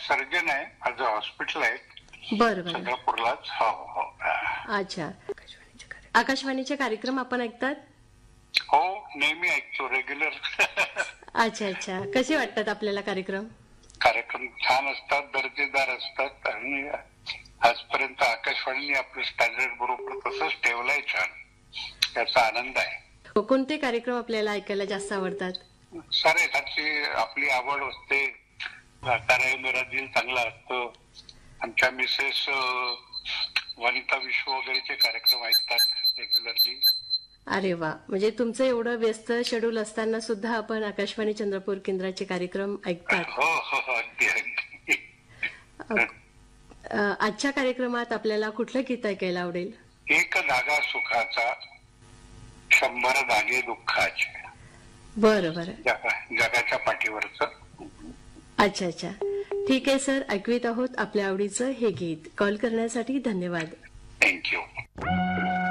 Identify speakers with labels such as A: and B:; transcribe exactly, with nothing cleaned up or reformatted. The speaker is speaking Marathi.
A: सर्जन आहे, माझं हॉस्पिटल आहे
B: बरं बरं.
A: चंद्रपूरलाच. हो हो.
B: अच्छा. आकाशवाणीचे कार्यक्रम आपण ऐकतात?
A: हो, नेहमी ऐकतो, रेग्युलर.
B: अच्छा अच्छा. कसे वाटतात आपल्याला कार्यक्रम?
A: कार्यक्रम छान असतात, दर्जेदार असतात आणि आजपर्यंत आकाशवाणीने आपलं स्टँडर्ड बरोबर तसंच ठेवलंय छान. याचा आनंद आहे.
B: कोणते कार्यक्रम आपल्याला ऐकायला जास्त आवडतात?
A: सारे सारखी आपली आवड असते. तारा मेरा दिल चांगला असतो. आमच्या मिसेस वनिता विश्व वगैरेचे कार्यक्रम ऐकतात रेग्युलरली.
B: अरे वा, म्हणजे तुमचं एवढं व्यस्त शेड्यूल असताना सुद्धा आपण आकाशवाणी चंद्रपूर केंद्राचे कार्यक्रम ऐकतात.
A: हो हो अगदी अगदी.
B: आजच्या कार्यक्रमात आपल्याला कुठलं गीत ऐकायला आवडेल?
A: एक धागा सुखाचा, शंभर धागे दुःखाचे.
B: बरं बरं.
A: जगाच्या पाठीवरचं.
B: अच्छा अच्छा. ठीक आहे सर, ऐकवीत आहोत आपल्या आवडीचं हे गीत. कॉल करण्यासाठी धन्यवाद.
A: थँक्यू.